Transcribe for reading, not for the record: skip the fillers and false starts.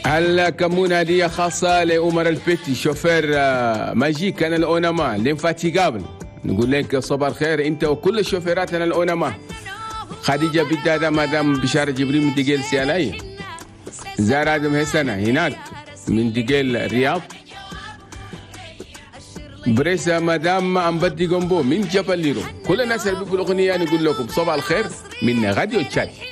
هلا كمونة هدية خاصة لعمر البيتي شوفير ماجيك أنا الأونما الانفاتيجابل. نقول لك صباح الخير أنت وكل الشوفيرات أنا الأونما. خديجة بدادة مدام بشارة جبريل من دقيل سيالاية. زار آدم هسنة هناك من دقيل الرياض. بريسة مدام أمبدي جنبو من جبل ليرو. كل الناس اللي بيقولوا أغنية نقول لكم صباح الخير من غاديو تشادي.